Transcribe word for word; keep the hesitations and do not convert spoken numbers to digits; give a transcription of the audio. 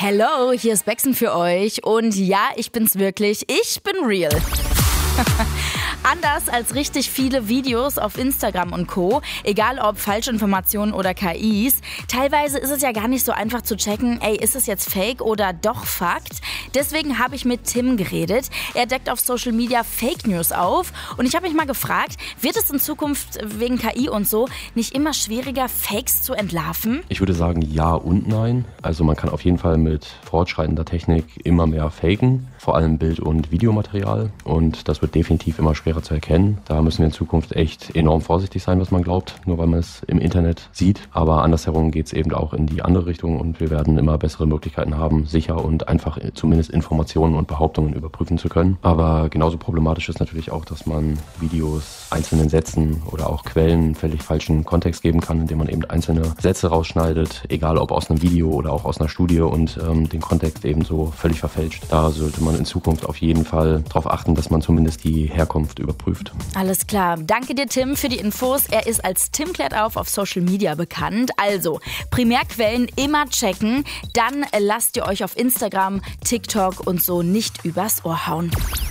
Hello, hier ist Bexen für euch und ja, ich bin's wirklich, ich bin real. Anders als richtig viele Videos auf Instagram und Co., egal ob Falschinformationen oder K Is, teilweise ist es ja gar nicht so einfach zu checken, ey, ist es jetzt Fake oder doch Fakt? Deswegen habe ich mit Tim geredet. Er deckt auf Social Media Fake News auf und ich habe mich mal gefragt, wird es in Zukunft wegen K I und so nicht immer schwieriger, Fakes zu entlarven? Ich würde sagen ja und nein. Also man kann auf jeden Fall mit fortschreitender Technik immer mehr faken, vor allem Bild- und Videomaterial, und das wird definitiv immer schwerer zu erkennen. Da müssen wir in Zukunft echt enorm vorsichtig sein, was man glaubt, nur weil man es im Internet sieht. Aber andersherum geht es eben auch in die andere Richtung und wir werden immer bessere Möglichkeiten haben, sicher und einfach zumindest Informationen und Behauptungen überprüfen zu können. Aber genauso problematisch ist natürlich auch, dass man Videos einzelnen Sätzen oder auch Quellen völlig falschen Kontext geben kann, indem man eben einzelne Sätze rausschneidet, egal ob aus einem Video oder auch aus einer Studie, und ähm, den Kontext eben so völlig verfälscht. Da sollte man in Zukunft auf jeden Fall darauf achten, dass man zumindest die Herkunft überprüft. Alles klar. Danke dir, Tim, für die Infos. Er ist als Tim klärt auf auf Social Media bekannt. Also, Primärquellen immer checken. Dann lasst ihr euch auf Instagram, TikTok und so nicht übers Ohr hauen.